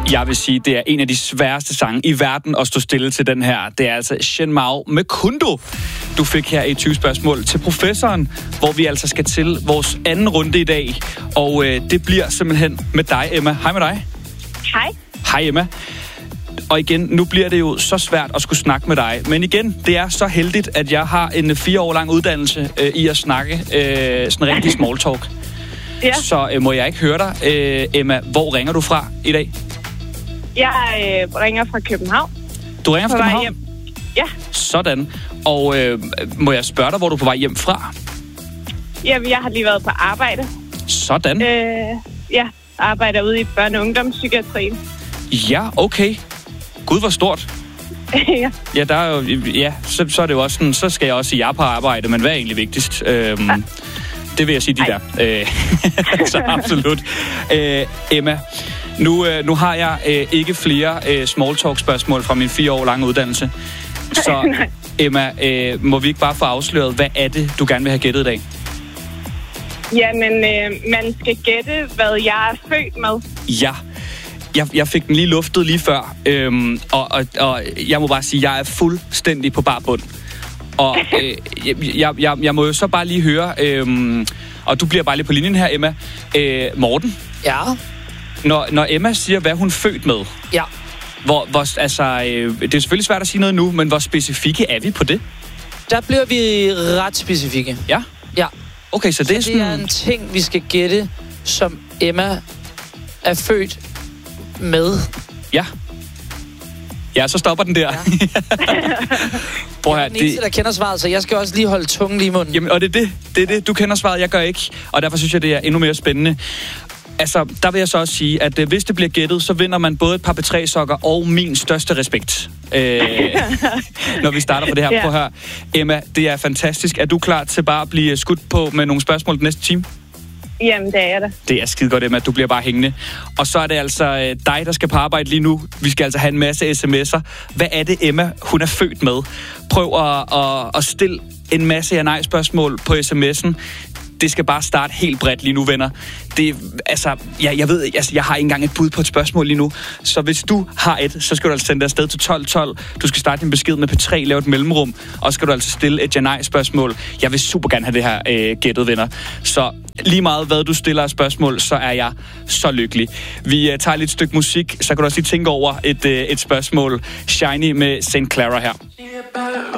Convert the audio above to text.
Jeg vil sige, det er en af de sværeste sange i verden at stå stille til den her. Det er altså Shen Mao med Kundo. Du fik her et 20 spørgsmål til professoren, hvor vi altså skal til vores anden runde i dag. Og det bliver simpelthen med dig, Emma. Hej med dig. Hej. Hej, Emma. Og igen, nu bliver det jo så svært at skulle snakke med dig. Men igen, det er så heldigt, at jeg har en 4 år lang uddannelse i at snakke sådan rigtig small talk. Ja. Så må jeg ikke høre dig, Emma, hvor ringer du fra i dag? Jeg ringer fra København. Du ringer fra København? Hjem. Ja. Sådan. Og må jeg spørge dig, hvor du er på vej hjem fra? Jamen, jeg har lige været på arbejde. Sådan. Ja, arbejder ude i børne- og ungdomspsykiatrien. Ja, okay. Gud, hvor stort. Ja. Ja, der er jo, ja, så er det jo også sådan, så skal jeg også sige, jeg er på arbejde, men hvad er egentlig vigtigst? Det vil jeg sige, de der. Så absolut. Emma, nu har jeg ikke flere small talk spørgsmål fra min 4 år lange uddannelse. Så Emma, må vi ikke bare få afsløret, hvad er det, du gerne vil have gættet i dag? Jamen, man skal gætte, hvad jeg er født med. Ja. Jeg fik den lige luftet lige før, og jeg må bare sige, at jeg er fuldstændig på bar bund. Og jeg må jo så bare lige høre, og du bliver bare lige på linjen her, Emma. Morten? Ja? Når Emma siger, hvad hun er født med, Ja. det er selvfølgelig svært at sige noget nu, men hvor specifikke er vi på det? Der bliver vi ret specifikke. Ja? Ja. Okay, så det er sådan... det er en ting, vi skal gætte, som Emma er født med. Ja. Ja, så stopper den der. Ja. Prøv her, jeg er den eneste, der kender svaret, så jeg skal også lige holde tungen lige i munden. Jamen, og det er det. Du kender svaret, jeg gør ikke. Og derfor synes jeg, det er endnu mere spændende. Altså, der vil jeg så også sige, at hvis det bliver gættet, så vinder man både et par betræsokker og min største respekt. Når vi starter på det her. Ja. Prøv her. Emma, det er fantastisk. Er du klar til bare at blive skudt på med nogle spørgsmål den næste time? Jamen, det er jeg da. Det er skide godt, Emma. Du bliver bare hængende. Og så er det altså dig, der skal på arbejde lige nu. Vi skal altså have en masse sms'er. Hvad er det, Emma, hun er født med? Prøv at stille en masse ja-nej-spørgsmål på sms'en. Det skal bare starte helt bredt lige nu, venner. Det, altså, jeg ved, jeg har ikke engang et bud på et spørgsmål lige nu. Så hvis du har et, så skal du altså sende det afsted til 1212. Du skal starte din besked med P3, lave et mellemrum. Og så skal du altså stille et ja-nej-spørgsmål. Jeg vil super gerne have det her gættet, venner. Så lige meget hvad du stiller af spørgsmål, så er jeg så lykkelig. Vi tager lidt stykke musik, så kan du også lige tænke over et spørgsmål. Shiny med St. Clara her.